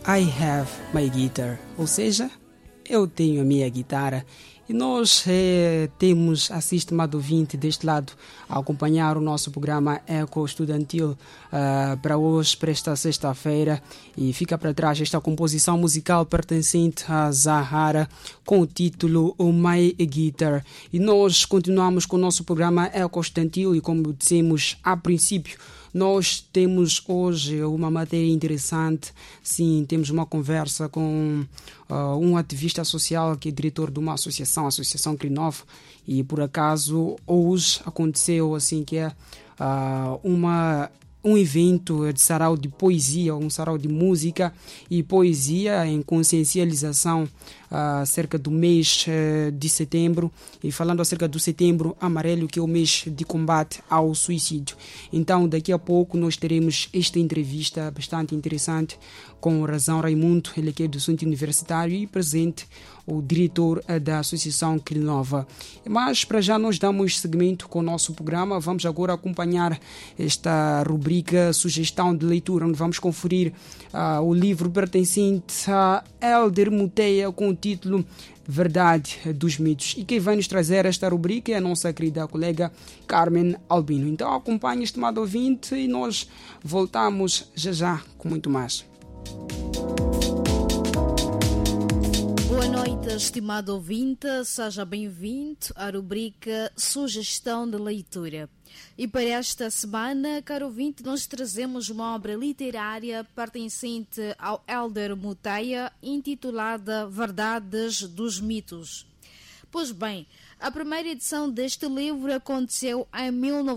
I have my guitar, ou seja, eu tenho a minha guitarra. E nós temos a estimado ouvinte deste lado a acompanhar o nosso programa Eco Estudantil para hoje, para esta sexta-feira. E fica para trás esta composição musical pertencente a Zahara com o título My Guitar. E nós continuamos com o nosso programa Eco Estudantil e, como dissemos a princípio, nós temos hoje uma matéria interessante. Sim, temos uma conversa com um ativista social que é diretor de uma associação, a Associação Crinov, e por acaso hoje aconteceu assim que é um evento de sarau de poesia, um sarau de música e poesia em consciencialização acerca do mês de setembro, e falando acerca do setembro amarelo, que é o mês de combate ao suicídio. Então daqui a pouco nós teremos esta entrevista bastante interessante com o Razão Raimundo, ele que é docente universitário e presente o diretor da Associação Crinova. Mas para já nós damos seguimento com o nosso programa. Vamos agora acompanhar esta rubrica Sugestão de Leitura, onde vamos conferir o livro pertencente a Helder Muteia com o título Verdade dos Mitos. E quem vai nos trazer esta rubrica é a nossa querida colega Carmen Albino. Então acompanhe, estimado ouvinte, e nós voltamos já com muito mais. Boa noite, estimado ouvinte, seja bem-vindo à rubrica Sugestão de Leitura. E para esta semana, caro ouvinte, nós trazemos uma obra literária pertencente ao Helder Muteia, intitulada Verdades dos Mitos. Pois bem, a primeira edição deste livro aconteceu em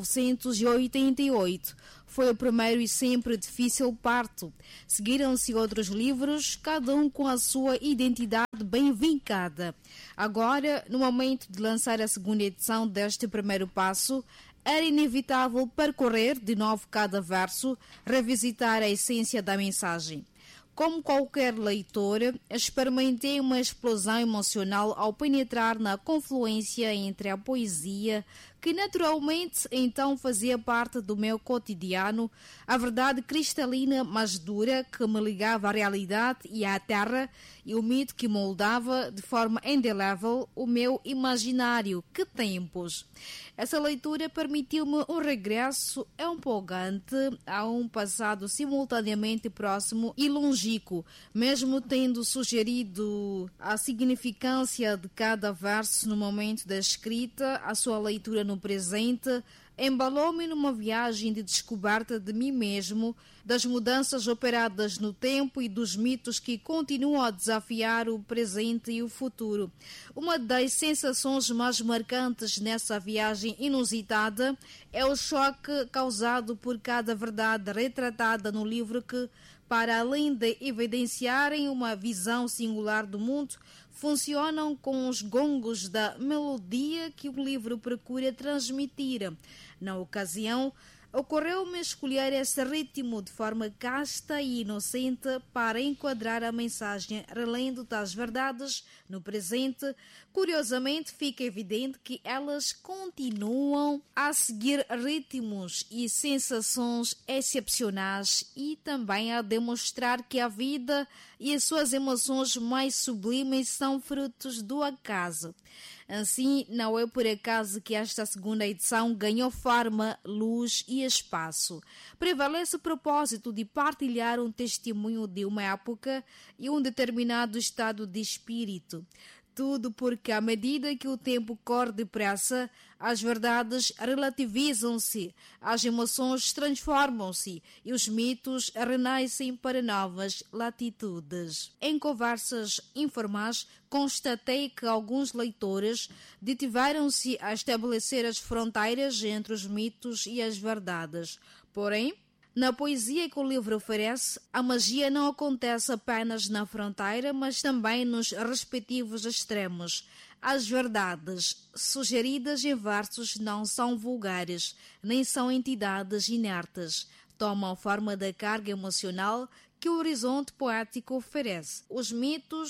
1988. Foi o primeiro e sempre difícil parto. Seguiram-se outros livros, cada um com a sua identidade bem vincada. Agora, no momento de lançar a segunda edição deste primeiro passo, era inevitável percorrer de novo cada verso, revisitar a essência da mensagem. Como qualquer leitor, experimentei uma explosão emocional ao penetrar na confluência entre a poesia, que naturalmente então fazia parte do meu cotidiano, a verdade cristalina mas dura que me ligava à realidade e à terra, e o mito que moldava de forma indelével o meu imaginário. Que tempos! Essa leitura permitiu-me um regresso empolgante a um passado simultaneamente próximo e longínquo, mesmo tendo sugerido a significância de cada verso no momento da escrita, a sua leitura no presente, embalou-me numa viagem de descoberta de mim mesmo, das mudanças operadas no tempo e dos mitos que continuam a desafiar o presente e o futuro. Uma das sensações mais marcantes nessa viagem inusitada é o choque causado por cada verdade retratada no livro que, para além de evidenciarem uma visão singular do mundo, funcionam com os gongos da melodia que o livro procura transmitir. Na ocasião, ocorreu-me escolher esse ritmo de forma casta e inocente para enquadrar a mensagem, relendo tais verdades no presente. Curiosamente, fica evidente que elas continuam a seguir ritmos e sensações excepcionais e também a demonstrar que a vida e as suas emoções mais sublimes são frutos do acaso. Assim, não é por acaso que esta segunda edição ganhou forma, luz e espaço. Prevalece o propósito de partilhar um testemunho de uma época e um determinado estado de espírito. Tudo porque, à medida que o tempo corre depressa, as verdades relativizam-se, as emoções transformam-se e os mitos renascem para novas latitudes. Em conversas informais, constatei que alguns leitores detiveram-se a estabelecer as fronteiras entre os mitos e as verdades. Porém, na poesia que o livro oferece, a magia não acontece apenas na fronteira, mas também nos respectivos extremos. As verdades sugeridas em versos não são vulgares, nem são entidades inertes. Tomam forma da carga emocional que o horizonte poético oferece. Os mitos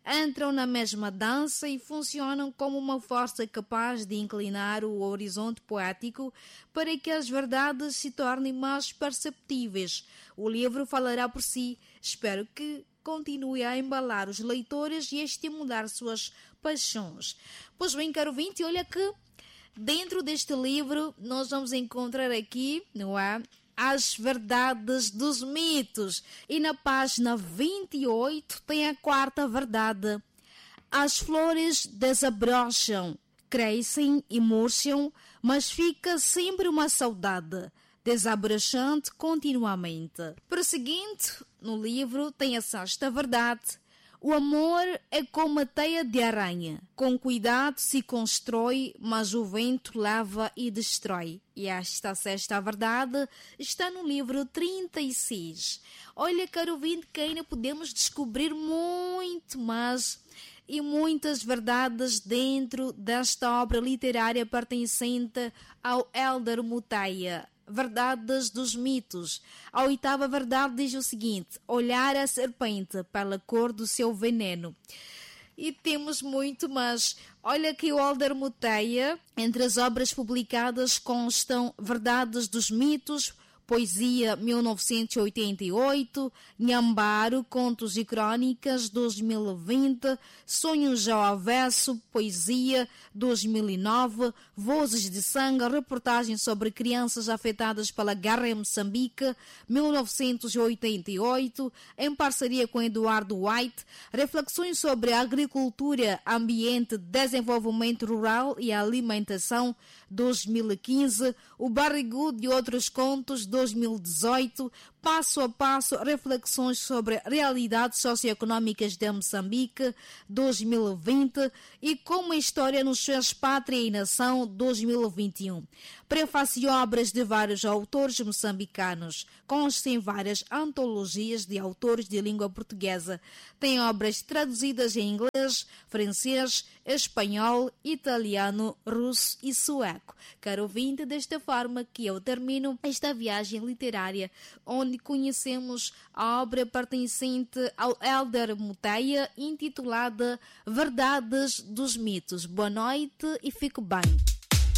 entram na mesma dança e funcionam como uma força capaz de inclinar o horizonte poético para que as verdades se tornem mais perceptíveis. O livro falará por si. Espero que continue a embalar os leitores e a estimular suas paixões. Pois bem, caro ouvinte, olha que dentro deste livro nós vamos encontrar aqui, não é? As verdades dos mitos. E na página 28 tem a quarta verdade. As flores desabrocham, crescem e murcham, mas fica sempre uma saudade, desabrochante continuamente. Prosseguindo, no livro tem a sexta verdade. O amor é como a teia de aranha. Com cuidado se constrói, mas o vento leva e destrói. E esta sexta verdade está no livro 36. Olha, caro ouvinte, que ainda podemos descobrir muito mais e muitas verdades dentro desta obra literária pertencente ao Hélder Muteia. Verdades dos mitos. A oitava verdade diz o seguinte: olhar a serpente pela cor do seu veneno. E temos muito mais. Olha que o Hélder Muteia, entre as obras publicadas constam Verdades dos Mitos, Poesia 1988, Nhambaro, Contos e Crônicas 2020, Sonhos ao Avesso, Poesia 2009, Vozes de Sangue, reportagem sobre crianças afetadas pela guerra em Moçambique 1988, em parceria com Eduardo White, Reflexões sobre Agricultura, Ambiente, Desenvolvimento Rural e Alimentação 2015, O Barrigudo e Outros Contos 2018, Passo a Passo, Reflexões sobre Realidades Socioeconômicas de Moçambique 2020 e Como a História nos fez Pátria e Nação 2021. Prefácio e obras de vários autores moçambicanos. Consta em várias antologias de autores de língua portuguesa. Tem obras traduzidas em inglês, francês, espanhol, italiano, russo e sueco. Caro ouvinte, desta forma que eu termino esta viagem literária, onde conhecemos a obra pertencente ao Hélder Muteia, intitulada Verdades dos Mitos. Boa noite e fique bem.